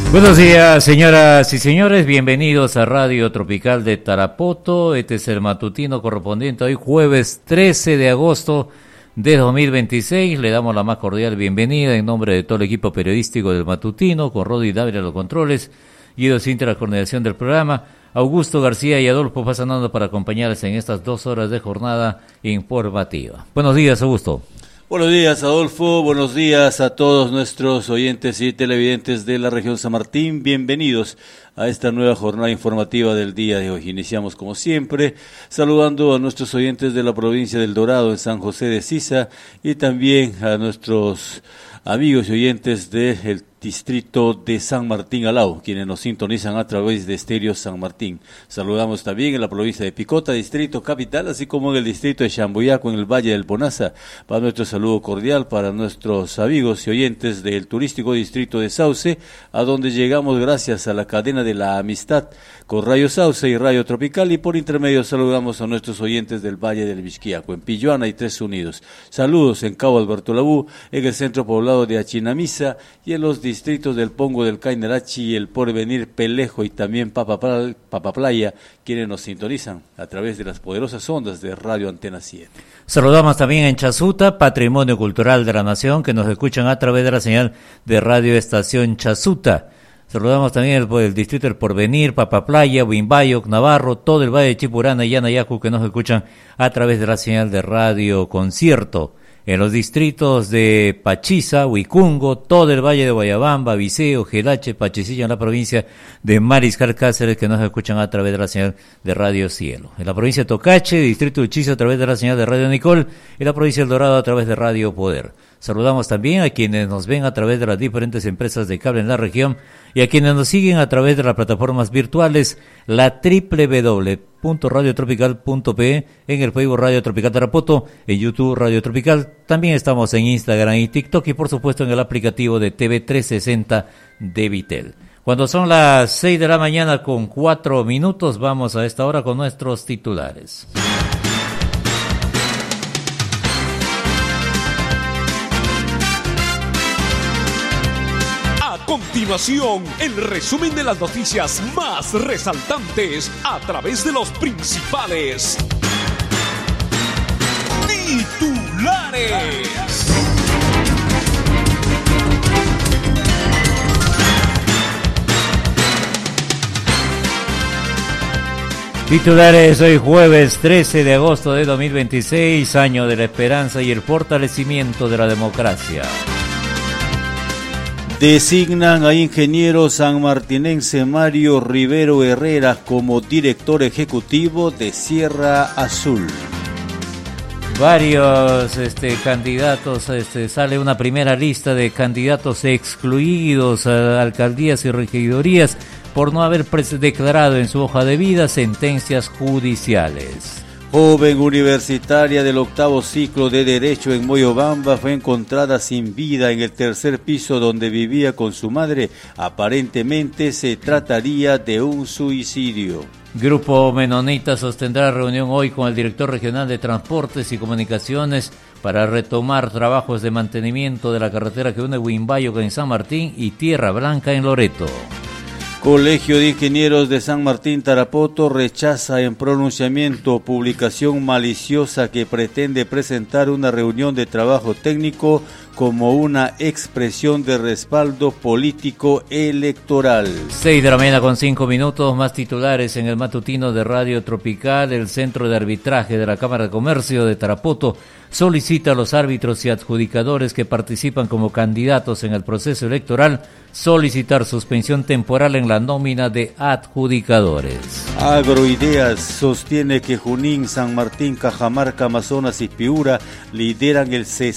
Buenos días, señoras y señores, bienvenidos a Radio Tropical de Tarapoto. Este es el matutino correspondiente hoy jueves 13 de agosto de 2026. Le damos la más cordial bienvenida en nombre de todo el equipo periodístico del matutino, con Rodi Dávila a los controles, Guido Cintra a la coordinación del programa, Augusto García y Adolfo Pasanando para acompañarles en estas 2 horas de jornada informativa. Buenos días, Augusto. Buenos días, Adolfo. Buenos días a todos nuestros oyentes y televidentes de la región San Martín. Bienvenidos a esta nueva jornada informativa del día de hoy. Iniciamos, como siempre, saludando a nuestros oyentes de la provincia del Dorado, en San José de Sisa, y también a nuestros amigos y oyentes del distrito de San Martín Alao, quienes nos sintonizan a través de Estéreo San Martín. Saludamos también en la provincia de Picota, distrito capital, así como en el distrito de Chambuyaco, en el Valle del Bonaza. Para nuestro saludo cordial para nuestros amigos y oyentes del turístico distrito de Sauce, a donde llegamos gracias a la cadena de la amistad con Radio Sauce y Radio Tropical, y por intermedio saludamos a nuestros oyentes del Valle del Vizquiaco, en Pilluana y Tres Unidos. Saludos en Cabo Alberto Labú, en el centro poblado de Achinamisa y en los distritos del Pongo del Cainarachi, el Porvenir, Pelejo y también Papaplaya, quienes nos sintonizan a través de las poderosas ondas de Radio Antena 7. Saludamos también en Chasuta, Patrimonio Cultural de la Nación, que nos escuchan a través de la señal de Radio Estación Chasuta. Saludamos también el distrito del Porvenir, Papaplaya, Huimbayo, Navarro, todo el Valle de Chipurana y Yanayacu, que nos escuchan a través de la señal de Radio Concierto. En los distritos de Pachiza, Huicungo, todo el Valle de Guayabamba, Viseo, Gelache, Pachicilla, en la provincia de Mariscal Cáceres, que nos escuchan a través de la señal de Radio Cielo. En la provincia de Tocache, distrito de Uchiza, a través de la señal de Radio Nicol, en la provincia del Dorado, a través de Radio Poder. Saludamos también a quienes nos ven a través de las diferentes empresas de cable en la región y a quienes nos siguen a través de las plataformas virtuales, la www.radiotropical.pe, en el Facebook Radio Tropical Tarapoto, en YouTube Radio Tropical. También estamos en Instagram y TikTok y por supuesto en el aplicativo de TV 360 de Vitel. Cuando son las 6 de la mañana con 4 minutos, vamos a esta hora con nuestros titulares. A continuación, el resumen de las noticias más resaltantes a través de los principales titulares. Titulares hoy jueves 13 de agosto de 2026, año de la esperanza y el fortalecimiento de la democracia. Designan a ingeniero sanmartinense Mario Rivero Herrera como director ejecutivo de Sierra Azul. Varios candidatos, sale una primera lista de candidatos excluidos a alcaldías y regidorías por no haber declarado en su hoja de vida sentencias judiciales. Joven universitaria del 8º ciclo de Derecho en Moyobamba fue encontrada sin vida en el tercer piso donde vivía con su madre. Aparentemente se trataría de un suicidio. Grupo Menonita sostendrá reunión hoy con el director regional de Transportes y Comunicaciones para retomar trabajos de mantenimiento de la carretera que une Huimbayo en San Martín y Tierra Blanca en Loreto. Colegio de Ingenieros de San Martín Tarapoto rechaza en pronunciamiento publicación maliciosa que pretende presentar una reunión de trabajo técnico como una expresión de respaldo político electoral. 6 de la mañana con 5 minutos, más titulares en el matutino de Radio Tropical. El Centro de Arbitraje de la Cámara de Comercio de Tarapoto solicita a los árbitros y adjudicadores que participan como candidatos en el proceso electoral solicitar suspensión temporal en la nómina de adjudicadores. Agroideas sostiene que Junín, San Martín, Cajamarca, Amazonas y Piura lideran el